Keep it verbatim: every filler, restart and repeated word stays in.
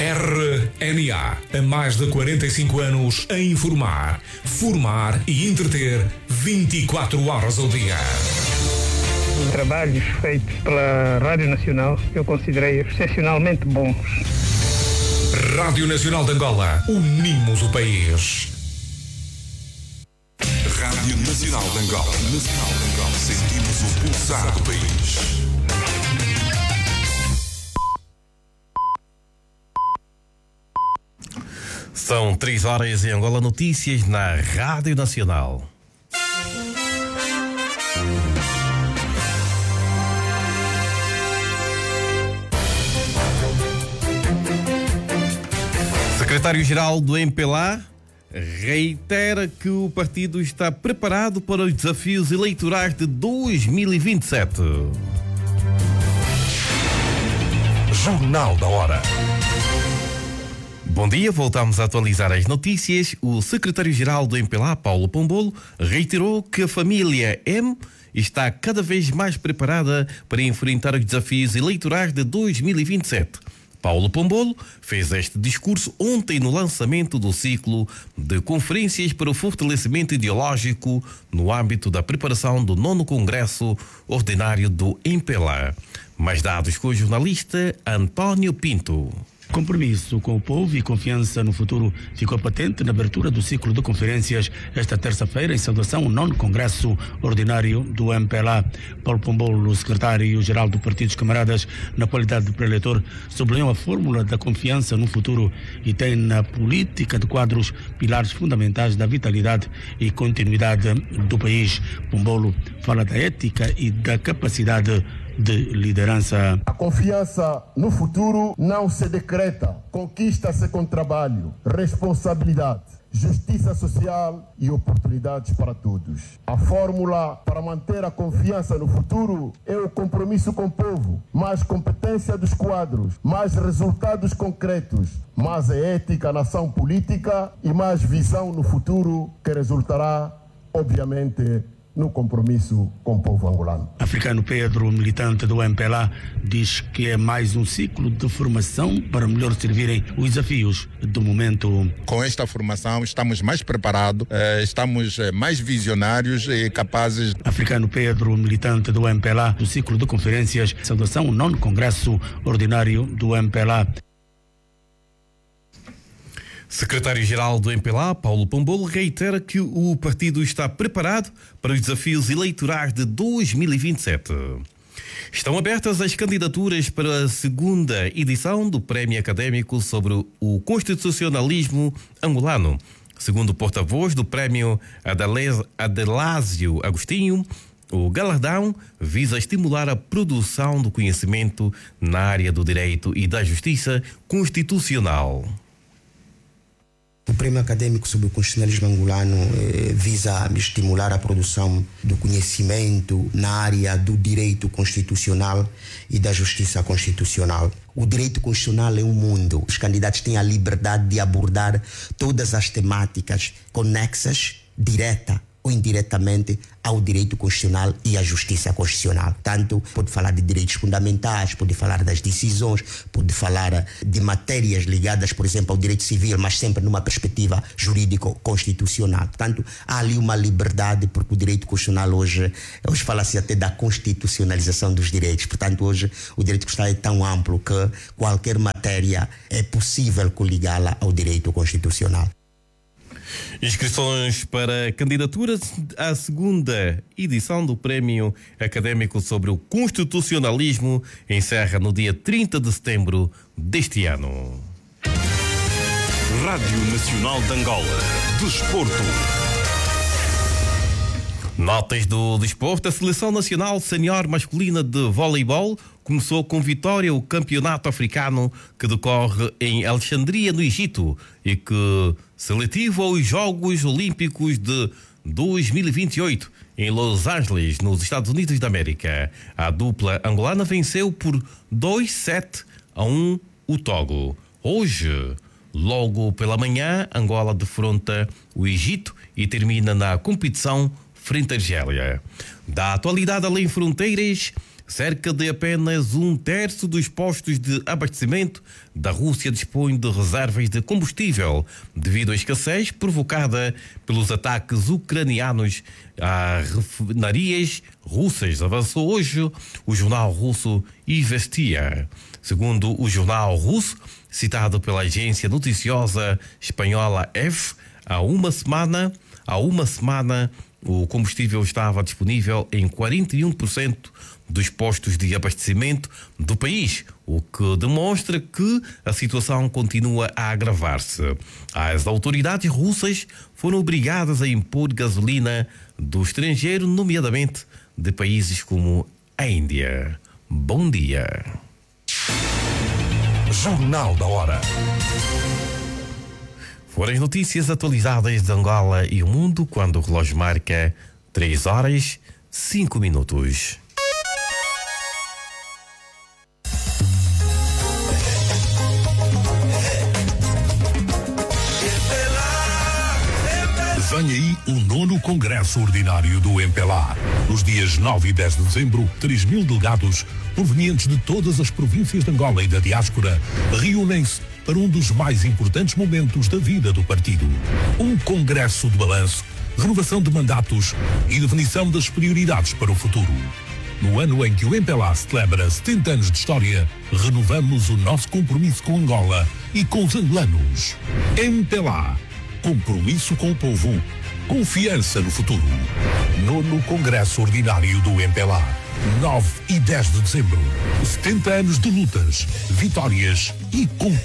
R N A, há mais de quarenta e cinco anos a informar, formar e entreter vinte e quatro horas ao dia. Trabalhos feitos pela Rádio Nacional eu considerei excepcionalmente bons. Rádio Nacional de Angola, unimos o país. Rádio Nacional de Angola. Nacional de Angola. Sentimos o pulsar do país. São três horas em Angola. Notícias na Rádio Nacional. Secretário-Geral do M P L A reitera que o partido está preparado para os desafios eleitorais de dois mil e vinte e sete. Jornal da Hora. Bom dia, voltamos a atualizar as notícias. O secretário-geral do M P L A, Paulo Pombolo, reiterou que a família M está cada vez mais preparada para enfrentar os desafios eleitorais de dois mil e vinte e sete. Paulo Pombolo fez este discurso ontem no lançamento do ciclo de conferências para o fortalecimento ideológico no âmbito da preparação do nono Congresso Ordinário do M P L A. Mais dados com o jornalista António Pinto. Compromisso com o povo e confiança no futuro ficou patente na abertura do ciclo de conferências esta terça-feira em saudação ao nono Congresso Ordinário do M P L A. Paulo Pombolo, secretário-geral do Partido dos Camaradas, na qualidade de preletor, sublinhou a fórmula da confiança no futuro e tem na política de quadros pilares fundamentais da vitalidade e continuidade do país. Pombolo fala da ética e da capacidade de liderança. A confiança no futuro não se decreta, conquista-se com trabalho, responsabilidade, justiça social e oportunidades para todos. A fórmula para manter a confiança no futuro é o compromisso com o povo, mais competência dos quadros, mais resultados concretos, mais ética na ação política e mais visão no futuro que resultará, obviamente, no compromisso com o povo angolano. Africano Pedro, militante do M P L A, diz que é mais um ciclo de formação para melhor servirem os desafios do momento. Com esta formação estamos mais preparados, estamos mais visionários e capazes. Africano Pedro, militante do M P L A, do ciclo de conferências, saudação ao nono Congresso Ordinário do M P L A. Secretário-geral do M P L A, Paulo Pombolo, reitera que o partido está preparado para os desafios eleitorais de dois mil e vinte e sete. Estão abertas as candidaturas para a segunda edição do Prémio Académico sobre o Constitucionalismo Angolano. Segundo o porta-voz do Prémio Adelásio Agostinho, o galardão visa estimular a produção do conhecimento na área do direito e da justiça constitucional. O Prémio Académico sobre o Constitucionalismo Angolano eh, visa estimular a produção do conhecimento na área do direito constitucional e da justiça constitucional. O direito constitucional é um mundo. Os candidatos têm a liberdade de abordar todas as temáticas conexas, direta ou indiretamente, ao direito constitucional e à justiça constitucional. Tanto pode falar de direitos fundamentais, pode falar das decisões, pode falar de matérias ligadas, por exemplo, ao direito civil, mas sempre numa perspectiva jurídico-constitucional. Portanto, há ali uma liberdade, porque o direito constitucional hoje, hoje fala-se até da constitucionalização dos direitos. Portanto, hoje o direito constitucional é tão amplo que qualquer matéria é possível coligá-la ao direito constitucional. Inscrições para candidaturas à segunda edição do Prémio Académico sobre o Constitucionalismo encerra no dia trinta de setembro deste ano. Rádio Nacional de Angola. Desporto. Notas do desporto. A Seleção Nacional Sénior Masculina de Voleibol começou com vitória o Campeonato Africano que decorre em Alexandria, no Egito, e que seletivo aos Jogos Olímpicos de dois mil e vinte e oito em Los Angeles, nos Estados Unidos da América. A dupla angolana venceu por dois sete a um o Togo. Hoje, logo pela manhã, Angola defronta o Egito e termina na competição frente à Argélia. Da atualidade além fronteiras, cerca de apenas um terço dos postos de abastecimento da Rússia dispõe de reservas de combustível devido à escassez provocada pelos ataques ucranianos a refinarias russas, avançou hoje o jornal russo Izvestia. Segundo o jornal russo, citado pela agência noticiosa espanhola F, há uma semana, há uma semana o combustível estava disponível em quarenta e um por cento dos postos de abastecimento do país, o que demonstra que a situação continua a agravar-se. As autoridades russas foram obrigadas a impor gasolina do estrangeiro, nomeadamente de países como a Índia. Bom dia. Jornal da Hora. Foram as notícias atualizadas de Angola e o mundo quando o relógio marca três horas, cinco minutos. Vem aí o nono Congresso Ordinário do M P L A. Nos dias nove e dez de dezembro, três mil delegados provenientes de todas as províncias de Angola e da diáspora reúnem-se para um dos mais importantes momentos da vida do partido. Um congresso de balanço, renovação de mandatos e definição das prioridades para o futuro. No ano em que o M P L A celebra setenta anos de história, renovamos o nosso compromisso com Angola e com os angolanos. M P L A. Compromisso com o povo. Confiança no futuro. Nono Congresso Ordinário do M P L A. nove e dez de dezembro. setenta anos de lutas, vitórias e conquistas.